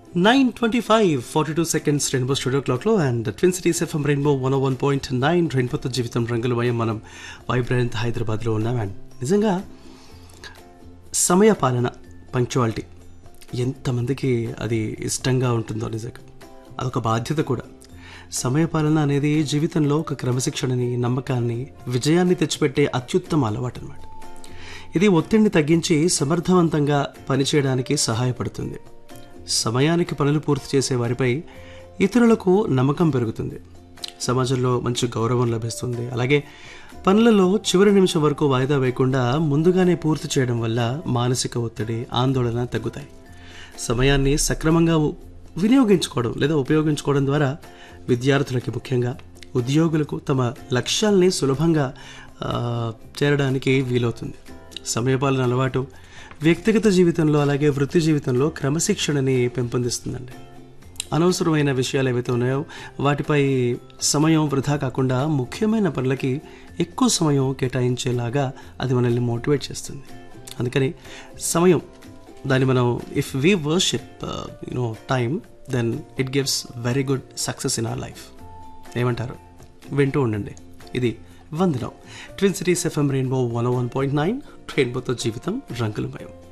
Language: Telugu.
9:25 42 seconds రెయిన్బో స్టూడియో క్లాక్లో and twin cities FM rainbow 101.9 రెయిన్బోతో జీవితం రంగులమయం. మనం వైబ్రెంట్ హైదరాబాద్లో ఉన్నాం. అండ్ నిజంగా సమయ పాలన, పంక్చువాలిటీ ఎంతమందికి అది ఇష్టంగా ఉంటుందో, నిజంగా అదొక బాధ్యత కూడా. సమయపాలన అనేది జీవితంలో ఒక క్రమశిక్షణని, నమ్మకాన్ని, విజయాన్ని తెచ్చిపెట్టే అత్యుత్తమ అలవాటు అనమాట. ఇది ఒత్తిడిని తగ్గించి సమర్థవంతంగా పనిచేయడానికి సహాయపడుతుంది. సమయానికి పనులు పూర్తి చేసే వారిపై ఇతరులకు నమ్మకం పెరుగుతుంది, సమాజంలో మంచి గౌరవం లభిస్తుంది. అలాగే పనులలో చివరి నిమిషం వరకు వాయిదా వేయకుండా ముందుగానే పూర్తి చేయడం వల్ల మానసిక ఒత్తిడి, ఆందోళన తగ్గుతాయి. సమయాన్ని సక్రమంగా వినియోగించుకోవడం లేదా ఉపయోగించుకోవడం ద్వారా విద్యార్థులకి, ముఖ్యంగా ఉద్యోగులకు తమ లక్ష్యాల్ని సులభంగా చేరడానికి వీలవుతుంది. సమయపాలన అలవాటు వ్యక్తిగత జీవితంలో అలాగే వృత్తి జీవితంలో క్రమశిక్షణని పెంపొందిస్తుందండి. అనవసరమైన విషయాలు ఏవైతే ఉన్నాయో వాటిపై సమయం వృధా కాకుండా ముఖ్యమైన పనులకి ఎక్కువ సమయం కేటాయించేలాగా అది మనల్ని మోటివేట్ చేస్తుంది. అందుకని సమయం దాన్ని మనం if we worship time, then it gives very good success in our life. ఏమంటారు? వింటూ ఉండండి. ఇది వందనం. ట్విన్ సిటీస్ ఎఫ్ఎం రెయిన్బో 101.9 రెయిన్బోతో జీవితం రంగులమయం.